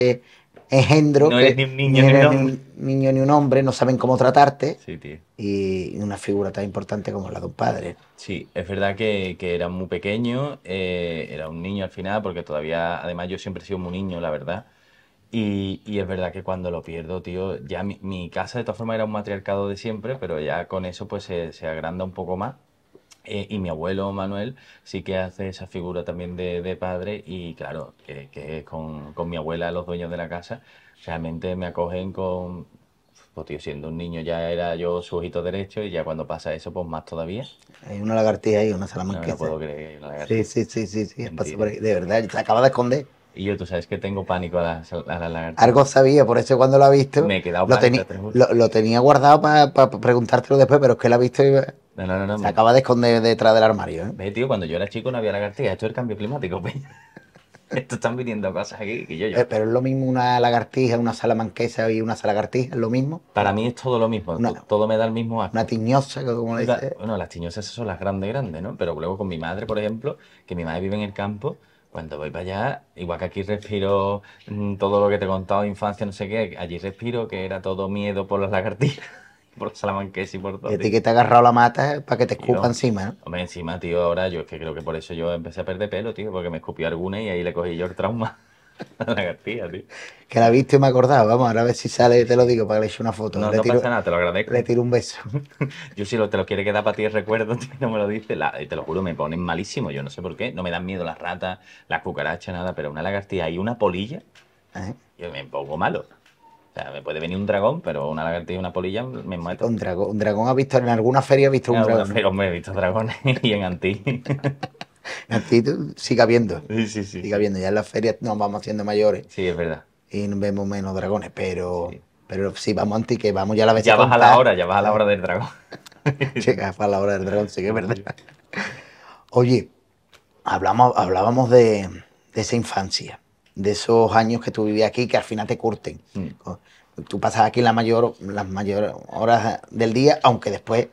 engendro, No eres que ni un ni niño ni un eres ni hombre. un niño ni un hombre, no saben cómo tratarte, Sí, tío. y una figura tan importante como la de un padre. Sí, es verdad que era muy pequeño, era un niño al final, porque todavía, además yo siempre he sido muy niño, la verdad. Y es verdad que cuando lo pierdo, tío, ya mi casa de todas formas era un matriarcado de siempre, pero ya con eso pues se agranda un poco más. Y mi abuelo Manuel sí que hace esa figura también de padre y claro, que es con mi abuela, los dueños de la casa, realmente me acogen con, pues tío, siendo un niño ya era yo su ojito derecho y ya cuando pasa eso pues más todavía. Hay una lagartija ahí, una No me lo salamanquesa. puedo creer, la Sí, lagartija. sí, sí, sí, sí, pasa por Mentira. ahí. De verdad, se acaba de esconder. Y yo, tú sabes que tengo pánico a las Algo lagartijas. sabía, por eso cuando lo ha visto, Me he quedado lo, pálido, tenía te lo juro. lo tenía guardado para preguntártelo después, pero es que lo ha visto y No, no, no, no. se acaba de esconder detrás del armario, ¿eh? Ve, tío, cuando yo era chico no había lagartijas. Esto es el cambio climático, pe. Esto están viniendo cosas aquí que yo. Pero es lo mismo una lagartija, una salamanquesa y una salagartija, es lo mismo. Para mí es todo lo mismo, Una, todo me da el mismo una asco. tiñosa, como le dice. Bueno, las tiñosas esas son las grandes, grandes, ¿no? Pero luego con mi madre, por ejemplo, que mi madre vive en el campo, cuando voy para allá, igual que aquí respiro todo lo que te he contado de infancia, no sé qué, allí respiro que era todo miedo por las lagartijas, por los salamanqueses y por Y todo, a ti tío. que te ha agarrado la mata para que te escupa Tío, encima, ¿no? hombre, encima, tío, ahora yo es que creo que por eso yo empecé a perder pelo, tío, porque me escupió alguna y ahí le cogí yo el trauma a la lagartija, tío. Que la he visto y me he acordado. Vamos, ahora a ver si Sí, sale, te lo sí. digo, para que le eche una foto. No, no pasa nada, te lo Le agradezco. tiro un beso. Yo si te lo quiere quedar para ti el recuerdo, tío, no me lo dice. Y te lo juro, me ponen malísimo. Yo no sé por qué. No me dan miedo las ratas, las cucarachas, nada. Pero una lagartija y una polilla, ¿Eh? yo me pongo malo. O sea, me puede venir un dragón, pero una lagartija y una polilla me Sí, mato. un dragón ha visto, en alguna feria ha visto En un alguna dragón, ¿no? feria, hombre, he visto dragones y en Antí. A ti siga viendo. Sí, sí, sí, Siga sí. viendo. Ya en las ferias nos vamos haciendo mayores Sí, es verdad. y vemos menos dragones, Sí. pero sí, vamos antes que vamos ya a la vez a Ya vas a la contar. hora, ya vas a la hora del dragón. Llega para la hora del dragón, sí que es Sí, verdad. sí. Oye, hablábamos de esa infancia, de esos años que tú vivías aquí que al final te curten. Mm. Tú pasas aquí las mayores horas del día, aunque después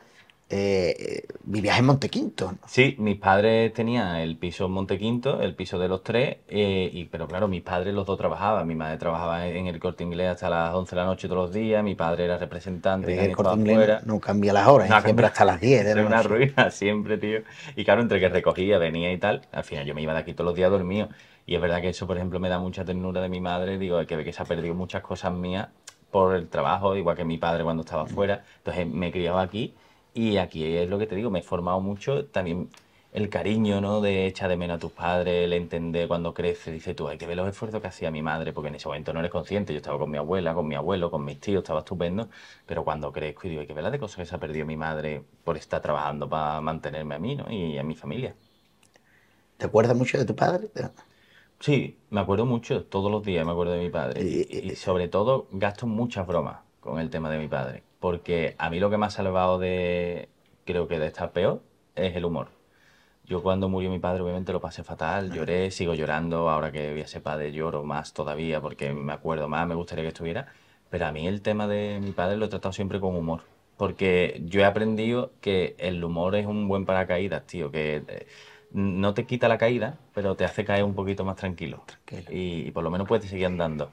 vivías en Montequinto, ¿no? Sí, mis padres tenían el piso en Montequinto, el piso de los tres, pero claro, mis padres los dos trabajaban. Mi madre trabajaba en el Corte Inglés hasta las 11 de la noche todos los días, mi padre era representante y Que el también estaba Corte Inglés no, afuera. no cambia las horas, No ¿eh? ha Siempre cambiado, hasta las 10 de eso la es una noche. ruina siempre, tío. Y claro, entre que recogía, venía y tal, al final yo me iba de aquí todos los días dormido. Y es verdad que eso, por ejemplo, me da mucha ternura de mi madre, digo, que ve que se ha perdido muchas cosas mías por el trabajo, igual que mi padre cuando estaba afuera. Entonces me he criado aquí y aquí es lo que te digo, me he formado mucho también el cariño, ¿no? De echar de menos a tus padres, el entender cuando creces, dices tú, hay que ver los esfuerzos que hacía mi madre, porque en ese momento no eres consciente. Yo estaba con mi abuela, con mi abuelo, con mis tíos, estaba estupendo, pero cuando crezco y digo, hay que ver las de cosas que se ha perdido mi madre por estar trabajando para mantenerme a mí, ¿no? Y a mi familia. ¿Te acuerdas mucho de tu padre? Sí, me acuerdo mucho, todos los días me acuerdo de mi padre. Y- Y y- sobre todo gasto muchas bromas con el tema de mi padre. Porque a mí lo que me ha salvado de, creo que de estar peor, es el humor. Yo cuando murió mi padre obviamente lo pasé fatal, lloré, sigo llorando, ahora que voy a ser padre lloro más todavía porque me acuerdo más, me gustaría que estuviera. Pero a mí el tema de mi padre lo he tratado siempre con humor. Porque yo he aprendido que el humor es un buen paracaídas, tío, que no te quita la caída, pero te hace caer un poquito más tranquilo. Tranquilo. Y por lo menos puedes seguir andando.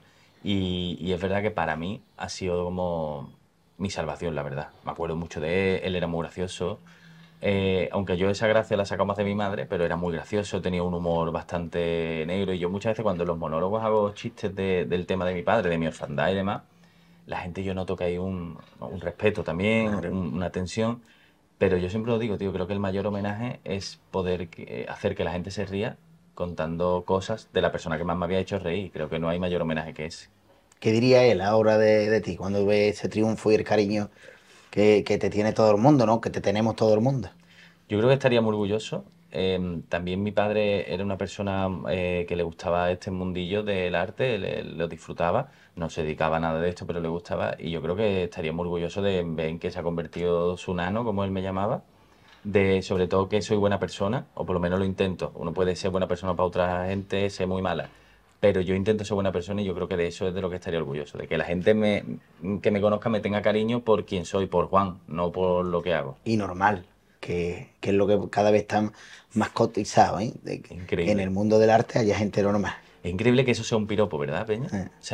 Y es verdad que para mí ha sido como mi salvación, la verdad. Me acuerdo mucho de él, él era muy gracioso. Aunque yo esa gracia la sacaba más de mi madre, pero era muy gracioso, tenía un humor bastante negro. Y yo muchas veces cuando en los monólogos hago chistes del tema de mi padre, de mi orfandad y demás, la gente yo noto que hay un respeto también, Claro. una tensión. Pero yo siempre lo digo, tío, creo que el mayor homenaje es poder hacer que la gente se ría contando cosas de la persona que más me había hecho reír. Creo que no hay mayor homenaje que ese. ¿Qué diría él ahora de ti cuando ve ese triunfo y el cariño que te tiene todo el mundo, ¿no? Que te tenemos todo el mundo. Yo creo que estaría muy orgulloso. También mi padre era una persona que le gustaba este mundillo del arte, lo disfrutaba, no se dedicaba a nada de esto, pero le gustaba y yo creo que estaría muy orgulloso de ver en qué se ha convertido su nano, como él me llamaba, de sobre todo que soy buena persona, o por lo menos lo intento. Uno puede ser buena persona para otra gente, ser muy mala, pero yo intento ser buena persona y yo creo que de eso es de lo que estaría orgulloso, de que la gente que me conozca me tenga cariño por quien soy, por Juan, no por lo que hago. Y normal, que es lo que cada vez está más cotizado, ¿eh? Que en el Increíble. mundo del arte haya gente normal. Es increíble que eso sea un piropo, ¿verdad, Peña? ¿Eh? O sea,